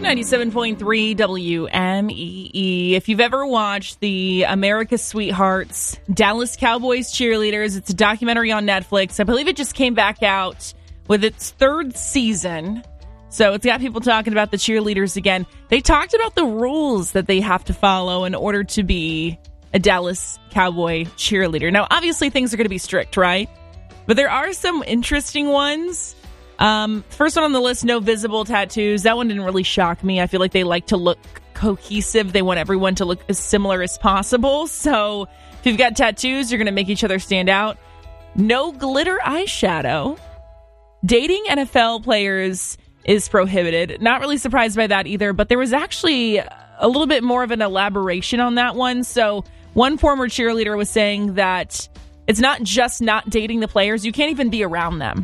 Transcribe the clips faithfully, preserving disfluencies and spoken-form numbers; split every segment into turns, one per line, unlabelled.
ninety-seven point three W M E E. If you've ever watched the America's Sweethearts, Dallas Cowboys cheerleaders, it's a documentary on Netflix. I believe it just came back out with its third season. So it's got people talking about the cheerleaders again. They talked about the rules that they have to follow in order to be a Dallas Cowboy cheerleader. Now, obviously, things are going to be strict, right? But there are some interesting ones. Um, first one on the list, no visible tattoos. That one didn't really shock me. I feel like they like to look cohesive. They want everyone to look as similar as possible. So if you've got tattoos, you're going to make each other stand out. No glitter eyeshadow. Dating N F L players is prohibited. Not really surprised by that either, but there was actually a little bit more of an elaboration on that one. So one former cheerleader was saying that it's not just not dating the players, you can't even be around them.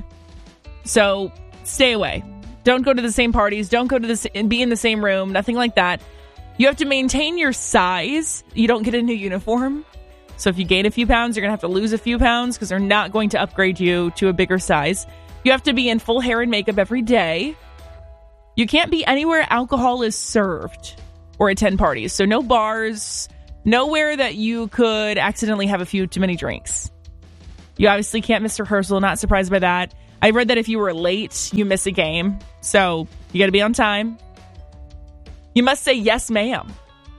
So stay away. Don't go to the same parties, don't go to this and be in the same room, nothing like that. You have to maintain your size. You don't get a new uniform. So if you gain a few pounds, you're going to have to lose a few pounds because they're not going to upgrade you to a bigger size. You have to be in full hair and makeup every day. You can't be anywhere alcohol is served or attend parties. So no bars, nowhere that you could accidentally have a few too many drinks. You obviously can't miss rehearsal. Not surprised by that. I read that if you were late, you miss a game. So you got to be on time. You must say yes, ma'am.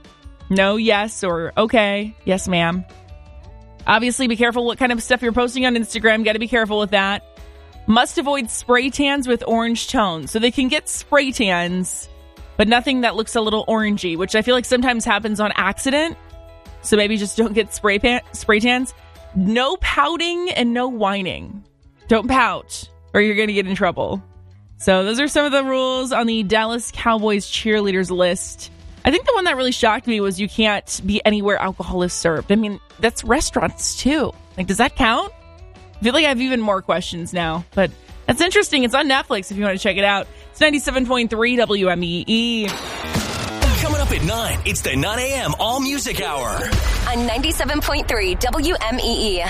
No, yes, or okay, yes, ma'am. Obviously, be careful what kind of stuff you're posting on Instagram. Got to be careful with that. Must avoid spray tans with orange tones. So they can get spray tans, but nothing that looks a little orangey, which I feel like sometimes happens on accident. So maybe just don't get spray pan- spray tans. No pouting and no whining. Don't pout or you're going to get in trouble. So those are some of the rules on the Dallas Cowboys cheerleaders list. I think the one that really shocked me was you can't be anywhere alcohol is served. I mean, that's restaurants too. Like, does that count? I feel like I have even more questions now, but that's interesting. It's on Netflix if you want to check it out. It's ninety-seven point three W M E E.
Coming up at nine, it's the nine a.m. All Music Hour.
On ninety-seven point three W M E E.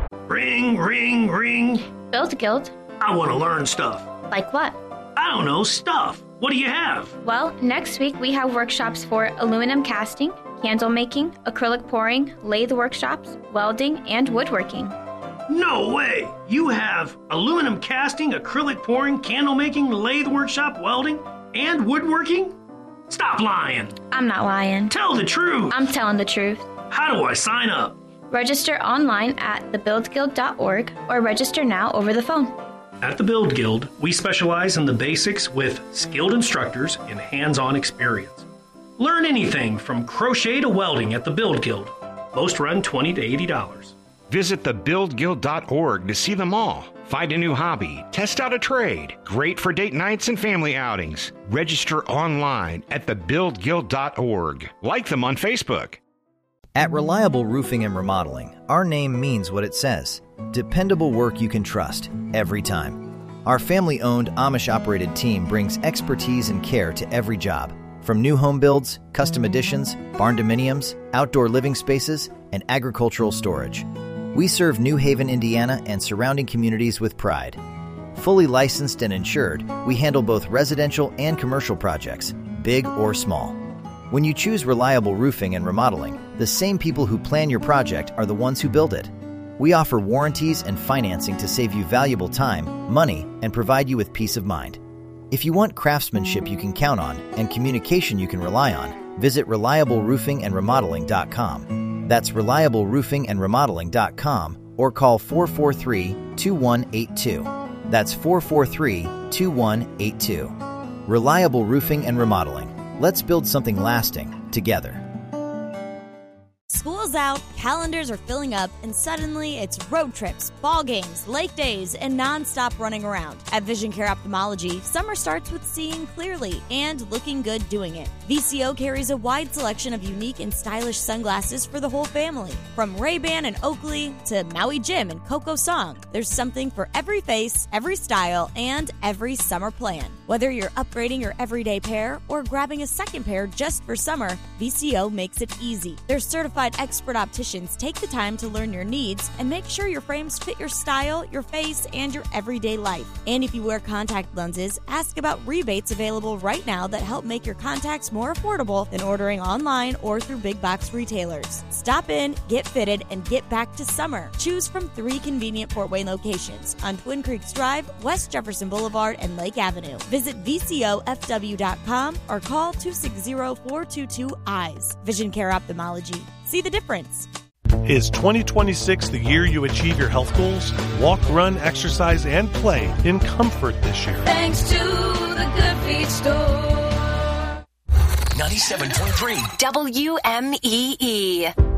Ring, ring, ring.
Build Guild.
I want to learn stuff.
Like what?
I don't know, stuff. What do you have?
Well, next week we have workshops for aluminum casting, candle making, acrylic pouring, lathe workshops, welding, and woodworking.
No way! You have aluminum casting, acrylic pouring, candle making, lathe workshop, welding, and woodworking? Stop lying!
I'm not lying.
Tell the truth!
I'm telling the truth.
How do I sign up?
Register online at the build guild dot org or register now over the phone.
At the Build Guild, we specialize in the basics with skilled instructors and hands-on experience. Learn anything from crochet to welding at the Build Guild. Most run twenty to eighty dollars.
Visit the build guild dot org to see them all. Find a new hobby, test out a trade. Great for date nights and family outings. Register online at the build guild dot org. Like them on Facebook.
At Reliable Roofing and Remodeling, our name means what it says. Dependable work you can trust, every time. Our family-owned, Amish-operated team brings expertise and care to every job. From new home builds, custom additions, barn dominiums, outdoor living spaces, and agricultural storage. We serve New Haven, Indiana, and surrounding communities with pride. Fully licensed and insured, we handle both residential and commercial projects, big or small. When you choose Reliable Roofing and Remodeling, the same people who plan your project are the ones who build it. We offer warranties and financing to save you valuable time, money, and provide you with peace of mind. If you want craftsmanship you can count on and communication you can rely on, visit reliable roofing and remodeling dot com. That's reliable roofing and remodeling dot com or call four four three, two one eight two. That's four four three, two one eight two. Reliable Roofing and Remodeling. Let's build something lasting together.
School's out, calendars are filling up, and suddenly it's road trips, ball games, lake days, and nonstop running around. At Vision Care Ophthalmology, summer starts with seeing clearly and looking good doing it. V C O carries a wide selection of unique and stylish sunglasses for the whole family. From Ray-Ban and Oakley to Maui Jim and Coco Song, there's something for every face, every style, and every summer plan. Whether you're upgrading your everyday pair or grabbing a second pair just for summer, V C O makes it easy. Their certified expert opticians take the time to learn your needs and make sure your frames fit your style, your face, and your everyday life. And if you wear contact lenses, ask about rebates available right now that help make your contacts more affordable than ordering online or through big box retailers. Stop in, get fitted, and get back to summer. Choose from three convenient Fort Wayne locations on Twin Creeks Drive, West Jefferson Boulevard, and Lake Avenue. Visit V C O F W dot com or call two six zero, four two two, E Y E S. Vision Care Ophthalmology. See the difference.
Is twenty twenty-six the year you achieve your health goals? Walk, run, exercise, and play in comfort this year.
Thanks to the Good Feet Store.
ninety-seven point three
W M E E.